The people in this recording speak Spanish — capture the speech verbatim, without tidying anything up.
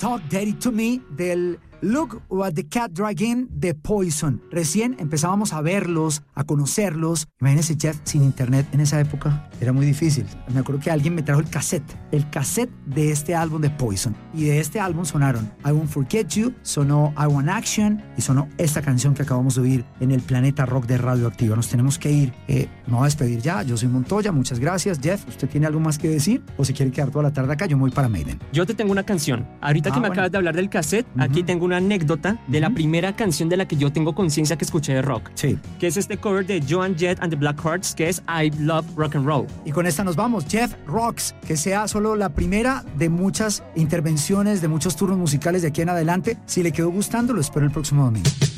Talk Dirty to Me del Look What the Cat Dragged de Poison. Recién empezábamos a verlos, a conocerlos. Imagínense, Jeff, sin internet en esa época era muy difícil. Me acuerdo que alguien me trajo el cassette, el cassette de este álbum de Poison. Y de este álbum sonaron I Won't Forget You, sonó I Want Action y sonó esta canción que acabamos de oír en el Planeta Rock de Radioactiva. Nos tenemos que ir. Eh, me voy a despedir ya. Yo soy Montoya, muchas gracias. Jeff, ¿usted tiene algo más que decir? ¿O si quiere quedar toda la tarde acá? Yo me voy para Maiden. Yo te tengo una canción. Ahorita Ah, que me bueno. acabas de hablar del cassette, Uh-huh. aquí tengo una anécdota de la Ujú. primera canción de la que yo tengo conciencia que escuché de rock. Sí. Que es este cover de Joan Jett and the Blackhearts, que es I Love Rock and Roll. Y con esta nos vamos. Jeff Rocks, que sea solo la primera de muchas intervenciones, de muchos turnos musicales de aquí en adelante. Si le quedó gustando, lo espero el próximo domingo.